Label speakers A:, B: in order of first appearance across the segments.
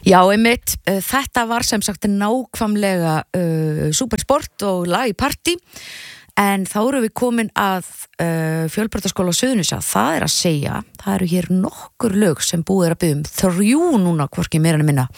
A: Já, einmitt, þetta var sem sagt nákvæmlega Supersport og lag í partí, en þá erum við komin að Fjölbrautaskóla Suðurnesja. Það er að segja, það eru hér nokkur lög sem búið er að biðja 3 núna, hvorki meira en minna.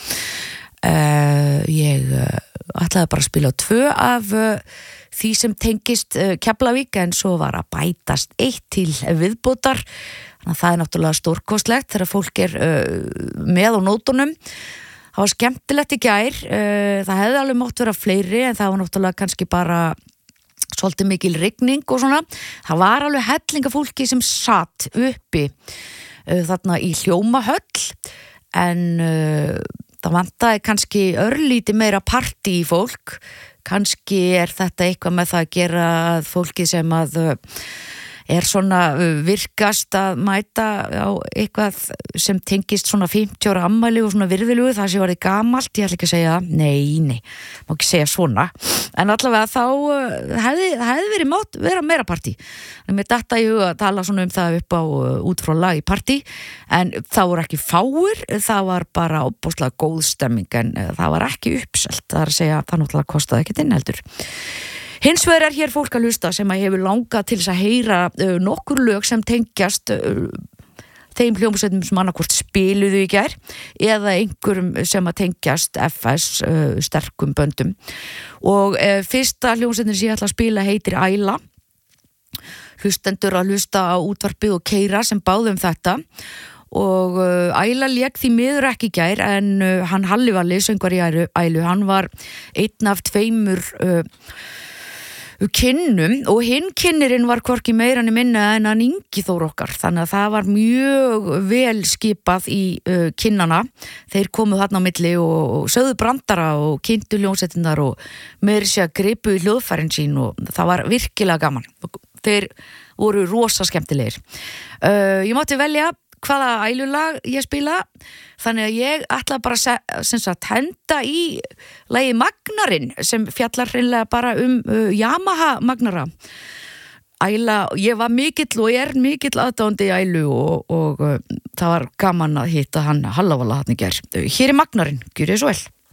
A: Ég ætlaði bara að spila 2 af því sem tengist Keflavík, en svo var að bætast 1 til viðbótar. Þannig að það er náttúrulega stórkostlegt þegar fólk er með á nótunum. Það var skemmtilegt í gær, það hefði alveg mátt vera fleiri, en það var náttúrulega kannski bara svolítið mikil rigning og svona. Það var alveg hellinga fólki sem satt uppi þarna í Hljómahöll, en það vantaði kannski örlítið meira partí í fólk. Kannski er þetta eitthvað með það að gera að fólki sem að er svona virkast að mæta á eitthvað sem tengist svona 50 ára afmæli og svona virðilegu, það sé orðið gamalt. Ég ætla ekki að segja, nei, má ekki segja svona, en allavega þá hefði verið vera meira partí. En mér datta í huga að tala svona það upp á út frá lag í partí, en það voru ekki fáir, það var bara óbúslega góð stemming, en það var ekki uppselt. Það er að segja, það náttúrulega kostaði ekkert inn heldur. Hins vegar er hér fólk að hlusta sem að hefur langað til þess að heyra nokkur lög sem tengjast þeim hljómsveitum sem annarkvort spiluðu í gær eða einhverjum sem að tengjast FS sterkum böndum. Og fyrsta hljómsveitin sem ég ætla að spila heitir Æla. Hlustendur að hlusta á útvarpið og keyra sem báðum þetta. Og Æla lék því miður ekki í gær, en hann Halli Valli, söngvar í Ælu, hann var einn af 2 kynnum, og hinn kynnirinn var hvorki meira en minna en hann Ingi Þór okkar, þannig að það var mjög vel skipað í kynnana. Þeir komu þarna á milli og sögðu brandara og kynntu hljómsveitirnar og meira sér að gripu í hljóðfærin sín, og það var virkilega gaman. Þeir voru rosa skemmtilegir. Ég mátti velja hvaða Ælulag ég spila, þannig að ég ætla bara að henda í lagi Magnarinn, sem fjallar hreinlega bara Yamaha Magnara. Æla, ég var mikill og er mikill aðdáandi í Ælu, og það var gaman að hitta hann Halla Valla þarna í gær. Hér er Magnarinn, gjörið svo vel.